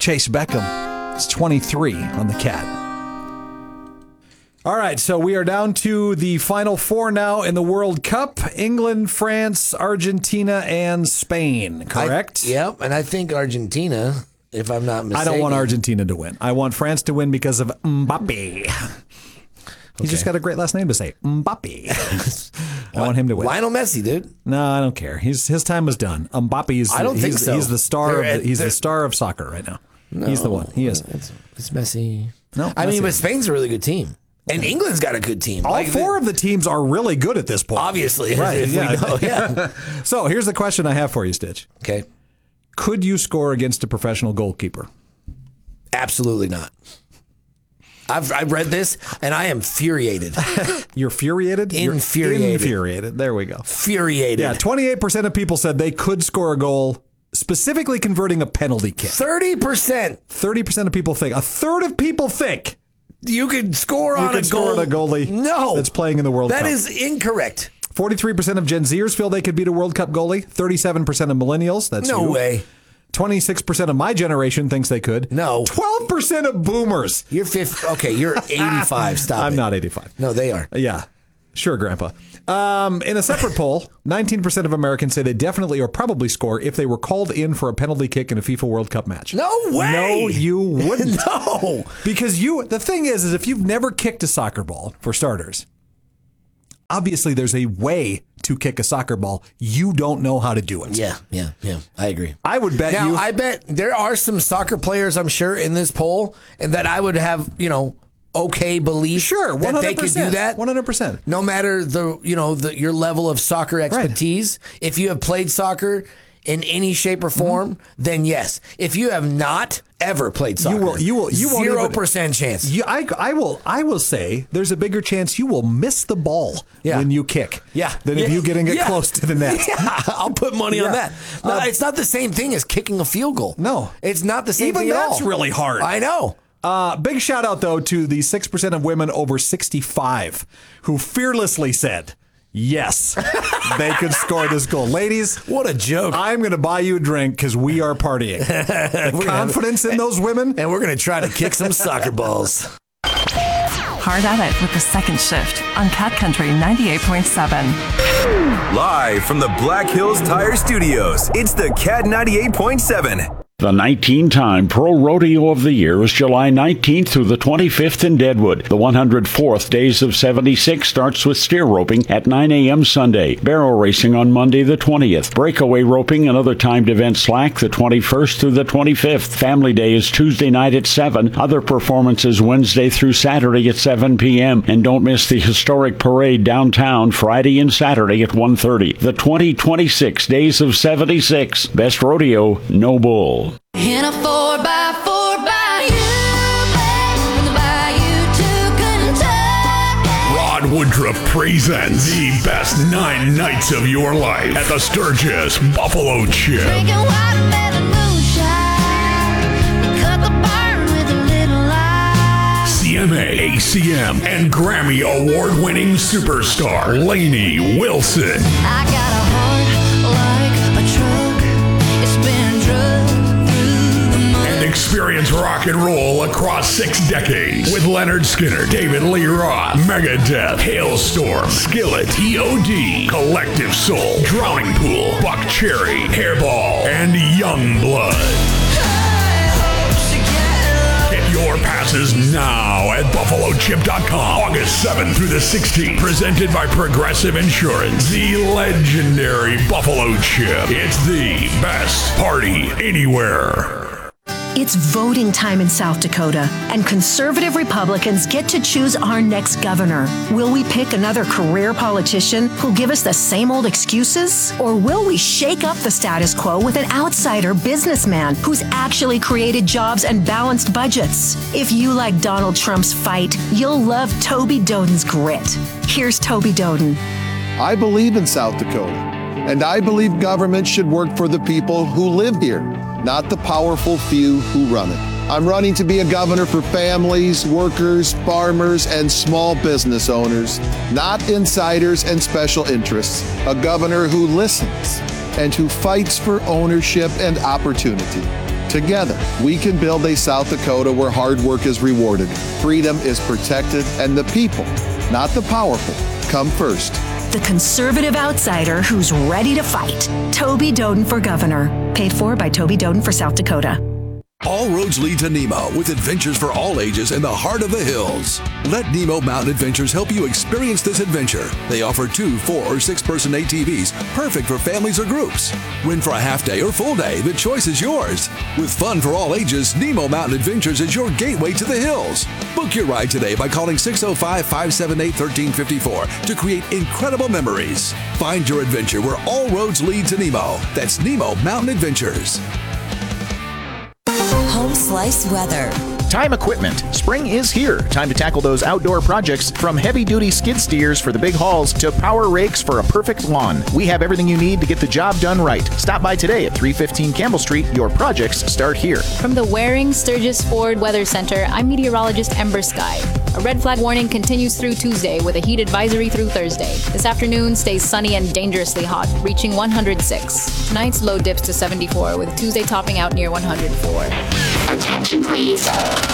Chase Beckham is 23 on the Cat. All right, so we are down to the final four now in the World Cup. England, France, Argentina, and Spain, correct? Yep, and I think Argentina, if I'm not mistaken. I don't want Argentina to win. I want France to win because of Mbappe. He's just got a great last name to say, Mbappe. I want him to win. Lionel Messi, dude. No, I don't care. His time is done. Mbappe is. I don't think so. He's the star. He's the star of soccer right now. No, he's the one. He is. It's Messi. No, I mean, Messi. but Spain's a really good team. And England's got a good team. All four of the teams are really good at this point. Obviously. Right. Yeah. So here's the question I have for you, Stitch. Okay. Could you score against a professional goalkeeper? Absolutely not. I've read this, and I am furiated. You're furiated? Infuriated. You're infuriated. There we go. Furiated. Yeah, 28% of people said they could score a goal, specifically converting a penalty kick. 30%. 30% of people think. A third of people think you could score on a goal. Score on a goalie that's playing in the World Cup. That is incorrect. 43% of Gen Zers feel they could beat a World Cup goalie. 37% of millennials. That's no way. 26% of my generation thinks they could. No. 12% of boomers. You're 50. Okay, you're 85. Stop I'm it. not 85. No, they are. Yeah. Sure, Grandpa. In a separate poll, 19% of Americans say they definitely or probably score if they were called in for a penalty kick in a FIFA World Cup match. No way. No, you wouldn't. No. Because the thing is if you've never kicked a soccer ball, for starters, obviously there's a way to kick a soccer ball. You don't know how to do it. Yeah. I agree. I would bet now, I bet there are some soccer players, I'm sure, in this poll, and that I would have, okay belief sure, 100%, that they could do that. 100%. No matter your level of soccer expertise. Right. If you have played soccer in any shape or form, then yes. If you have not ever played soccer, you will 0% chance. I will say there's a bigger chance you will miss the ball when you kick than if you getting it close to the net. Yeah, I'll put money on that. No, it's not the same thing as kicking a field goal. No. It's not the same thing at all. Even that's really hard. I know. Big shout out, though, to the 6% of women over 65 who fearlessly said, yes, they could score this goal. Ladies, what a joke. I'm going to buy you a drink because we are partying. The confidence in those women. And we're going to try to kick some soccer balls. Hard at it with the second shift on Cat Country 98.7. Live from the Black Hills Tire Studios, it's the Cat 98.7. The 19-time Pro Rodeo of the Year is July 19th through the 25th in Deadwood. The 104th Days of 76 starts with steer roping at 9 a.m. Sunday, barrel racing on Monday the 20th, breakaway roping and other timed events slack the 21st through the 25th. Family Day is Tuesday night at 7, other performances Wednesday through Saturday at 7 p.m. And don't miss the historic parade downtown Friday and Saturday at 1:30. The 2026 Days of 76, best rodeo, no bull. In a 4x4 bayou, from the bayou to Kentucky. Rod Woodruff presents the best 9 nights of your life at the Sturgis Buffalo Chip. Drinking watermelon moonshine, we cut the barn with a little light. CMA, ACM, and Grammy award-winning superstar Lainey Wilson. I got a heart like a truck, it's been drugged. Experience rock and roll across 6 decades with Leonard Skinner, David Lee Roth, Megadeth, Hailstorm, Skillet, EOD, Collective Soul, Drowning Pool, Buck Cherry, Hairball, and Youngblood. Get your passes now at BuffaloChip.com. August 7th through the 16th. Presented by Progressive Insurance. The legendary Buffalo Chip. It's the best party anywhere. It's voting time in South Dakota, and conservative Republicans get to choose our next governor. Will we pick another career politician who'll give us the same old excuses? Or will we shake up the status quo with an outsider businessman who's actually created jobs and balanced budgets? If you like Donald Trump's fight, you'll love Toby Doden's grit. Here's Toby Doden. I believe in South Dakota, and I believe government should work for the people who live here, not the powerful few who run it. I'm running to be a governor for families, workers, farmers, and small business owners, not insiders and special interests. A governor who listens and who fights for ownership and opportunity. Together, we can build a South Dakota where hard work is rewarded, freedom is protected, and the people, not the powerful, come first. The conservative outsider who's ready to fight. Toby Doden for governor. Paid for by Toby Doden for South Dakota. All roads lead to Nemo, with adventures for all ages in the heart of the hills. Let Nemo Mountain Adventures help you experience this adventure. They offer 2, 4, or 6-person ATVs, perfect for families or groups. Win for a half day or full day, the choice is yours. With fun for all ages, Nemo Mountain Adventures is your gateway to the hills. Book your ride today by calling 605-578-1354 to create incredible memories. Find your adventure where all roads lead to Nemo. That's Nemo Mountain Adventures. Home Slice weather. Time equipment. Spring is here. Time to tackle those outdoor projects, from heavy-duty skid steers for the big hauls to power rakes for a perfect lawn. We have everything you need to get the job done right. Stop by today at 315 Campbell Street. Your projects start here. From the Waring Sturgis Ford Weather Center, I'm meteorologist Ember Sky. A red flag warning continues through Tuesday with a heat advisory through Thursday. This afternoon stays sunny and dangerously hot, reaching 106. Tonight's low dips to 74, with Tuesday topping out near 104. Attention please.